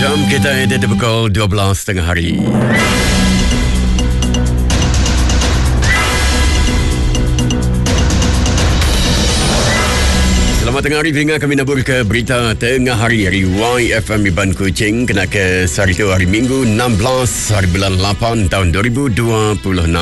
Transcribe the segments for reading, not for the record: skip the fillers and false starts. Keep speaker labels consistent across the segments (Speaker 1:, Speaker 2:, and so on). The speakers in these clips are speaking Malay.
Speaker 1: Jam kita ada di pukul 12 tengah hari. Selamat tengah hari, Vinga. Kami nabur ke berita tengah hari YFM Iban Kuching. Kena ke hari itu hari Minggu 16 hari bulan 8 tahun 2026.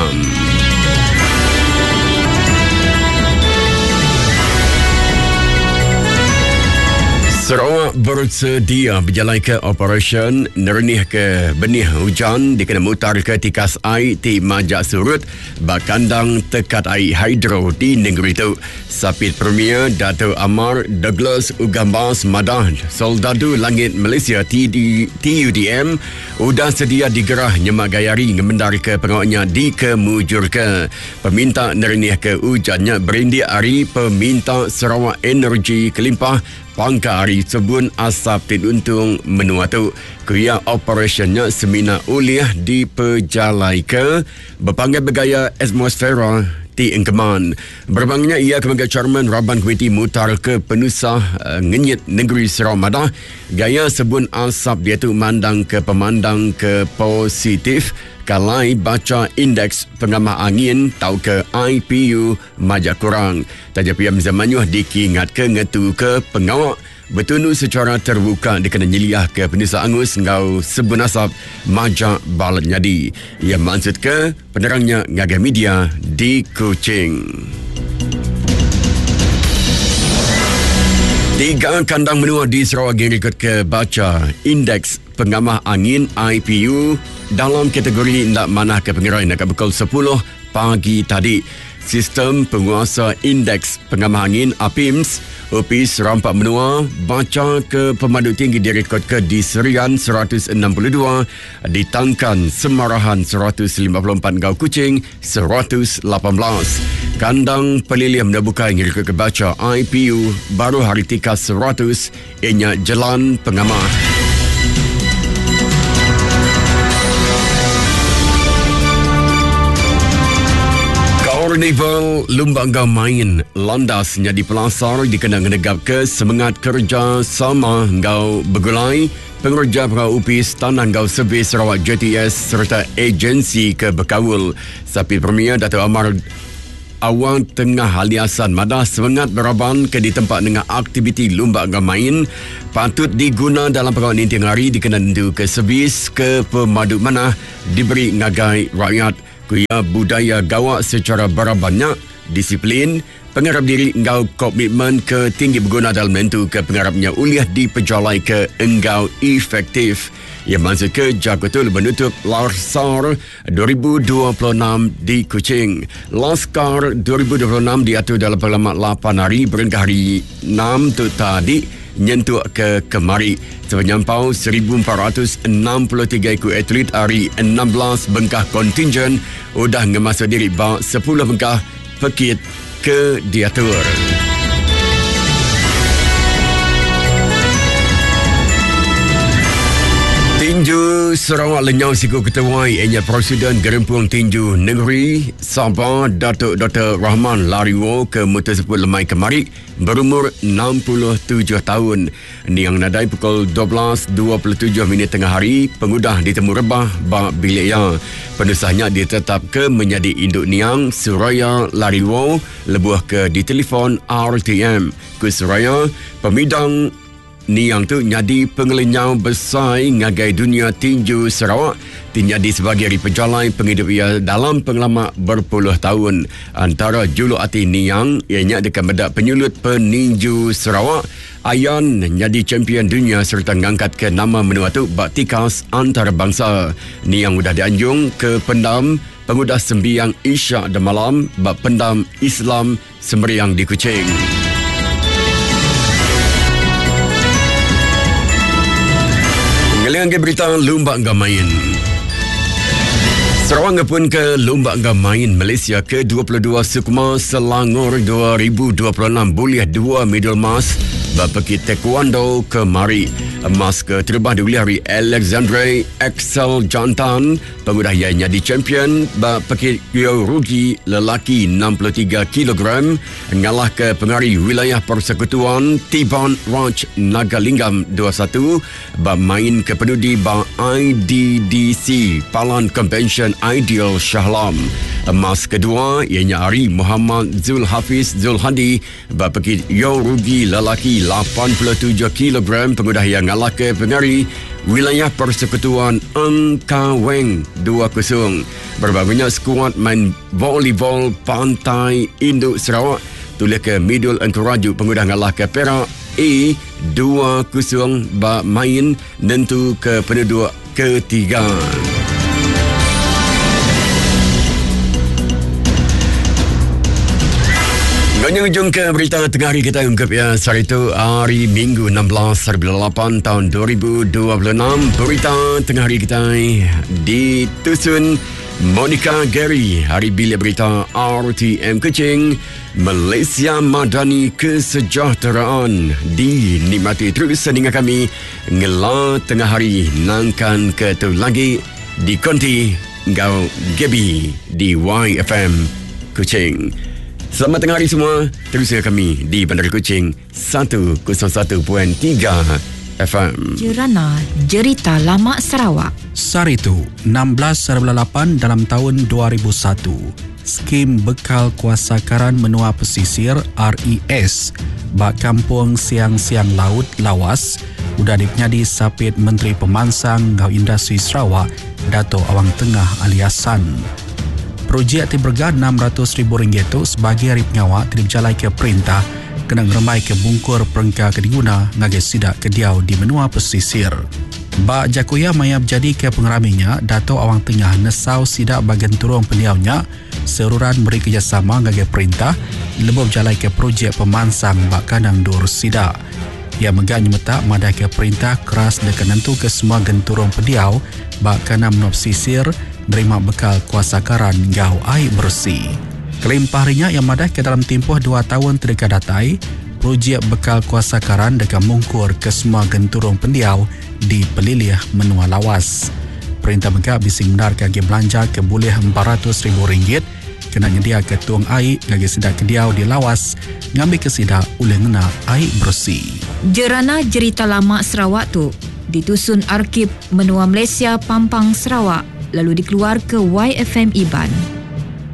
Speaker 1: Sarawak bersedia berjalan ke operasi nernih ke benih hujan dikena mutar ke tikas air di majak surut bakandang tekat air hidro di negeri itu. Sapit Premier Dato' Amar Douglas Ugambas Madah Soldadu Langit Malaysia TUDM sudah sedia digerah nyemak gayari ngemendar ke pengawaknya dikemujurkan. Peminta nernih ke hujannya berindik hari peminta Sarawak Energi Kelimpah Pangka hari sebun asap tinuntung menua tu. Kuya operasionnya semina uliah diperjalai ke berpanggil bergaya atmosfera di Engkeman. Berbangnya ia kebagai Chairman Raban Komiti Mutar ke Penusah Ngenyit Negeri Sarawak Madah. Gaya sebun asap dia tu mandang ke pemandang ke positif kalai baca indeks pengamah angin tau ke IPU majak kurang. Taja PM Zamanyuh dikingat ke ngetu ke pengawak bertunu secara terbuka dikena nyeliah ke Penusah Angus ngau sebun asap majak balat nyadi. Ia maksud ke penerangnya ngagai media di Kuching. Tiga kandang menua di Sarawak yang ikut ke baca indeks pengamah angin IPU dalam kategori nak manah ke pengerai nak pukul 10 pagi tadi. Sistem penguasa indeks pengamah angin APIMS UPIS Rampak Menua baca ke pemadu tinggi direkod ke di Serian 162, di Tangkan Semarahan 154, Gau Kuching 118. Kandang pelilih menabukai direkod ke baca IPU baru hari tikas 100 ianya Jalan Pengamah. Karnival Lumba Angau Main landas jadi pelasar dikenang negap ke semangat kerja sama ngau bergulai pengerja pengau UPIS Tanah Ngau Servis Sarawak JTS serta agensi ke berkawul. Sapi Premier Dato' Amar awal tengah haliasan Madah semangat beraban ke di tempat dengan aktiviti Lumba Angau Main patut diguna dalam pengawal ninting hari dikenang ke servis ke pemadu manah diberi ngagai rakyat. Kuya budaya gawak secara berabanyak, disiplin, pengarap diri engkau komitmen ke tinggi berguna dalam mentu ke pengarapnya uliah diperjalai ke engkau efektif. Ia maksud ke Jakutul menutup Laskar 2026 di Kuching. Laskar 2026 diatur dalam pengalaman 8 hari berengkah hari 6 tu tadi nyentuh ke kemari. Semenyampau 1,463 ekor atlet hari 16 bengkah kontingen udah ngemasuk diri bak 10 bengkah pekit ke diatur. Tinju Sarawak lenyau siku ketuai ianya Presiden Gerempuang Tinju Negeri Sabah Datuk Dr. Rahman Lariwo ke Motosport Lemai Kemari berumur 67 tahun. Ini yang nadai pukul 12.27 tengah hari pengudah ditemu rebah bak bilik yang penusahnya ditetap ke menjadi induk Niang Suraya Lariwo lebuh ke di telefon RTM ke Suraya pemidang Niang tu nyadi pengelenyau besar ngagai dunia tinju Sarawak nyadi sebagai pejalai penghidup ia dalam pengalaman berpuluh tahun. Antara juluk hati Niang ianya dekat medak penyulut peninju Sarawak Ayan nyadi champion dunia serta ngangkat ke nama menua tu bak tikas antarabangsa. Niang sudah dianjung ke pendam pengudah sembiang Isyak dan malam bak pendam Islam semeriang di Kuching. Ngeliang ke berita Lumba Angau Main. Sarawak pun ke Lumba Angau Main Malaysia ke-22 Sukma Selangor 2026 buliah 2 medal emas bapaki taekwondo kemari. Emas ke terbah diulih hari Alexandre Axel Jantan, pemuda yang jadi champion bapaki rugi lelaki 63 kg ngalah ke pengari wilayah Persekutuan Tiban Ranch Nagalinggam 2-1 bermain ke penudi IDDC Palan Convention Ideal Shahlam. Emas kedua ianya hari Muhammad Zul Hafiz Zul Hadi bapaki rugi lelaki 87 kg pemuda yang ngalah ke pengari wilayah Persekutuan Engkaweng 2-0. Berbagainya skuad main volleyball Pantai Induk Sarawak tulis ke Midul Engkurajuk pengudah ngalah ke Perak A 2-0 main nentu ke penduduk ketiga. Menunjung ke berita tengah hari kita ungkap ya hari itu hari Minggu 16/8 tahun 2026. Berita tengah hari kita ditusun Monica Gary. Hari Bilik Berita RTM Kuching. Malaysia Madani Kesejahteraan dinikmati terus dengan kami ngelah tengah hari nangkan ke tu lagi di konti Ngau Gebi di YFM Kuching. Selamat tengah hari semua. Teruskan kami di Bandar Kuching 101.3 FM.
Speaker 2: Jerana Jerita Lama Sarawak.
Speaker 3: Saritu 16/8 dalam tahun 2001. Skim Bekal Kuasakaran Menua Pesisir RES bak Kampung Siang-Siang Laut Lawas sudah dipenyadi sapit Menteri Pemansang Gau Industri Sarawak Dato' Awang Tengah Aliasan. Projek diberga RM600,000 itu sebagai hari pengawak berjalan ke perintah kena ngeremai ke bungkur perengka ke diguna ngagai sidak ke diau di menua pesisir. Bak Jakuya maya berjadi ke pengeraminya Dato' Awang Tengah nesau sidak bagian turun pendiaunya seruran beri kerjasama ngagai perintah lebih berjalan ke projek pemansang bak kandang dur sidak. Ia megaknya metak madah ke perintah keras dekat nentu ke semua genturung pendiau bak kandang menua pesisir nerima bekal kuasakaran gau air bersih. Kelimpah harinya yang madah ke dalam tempoh 2 tahun terdekat datai, projek bekal kuasakaran dekat mungkur ke semua genturung pendiau di pelilih menua lawas. Perintah megak bising benar kaki belanja ke boleh RM400,000 kena nyedia ke tuang air ngagi sidak ke diau di lawas ngambil ke sidak oleh ngena air bersih.
Speaker 2: Jerana Jerita Lama Sarawak tu ditusun Arkib Menua Malaysia Pampang Sarawak lalu dikeluar ke YFM Iban.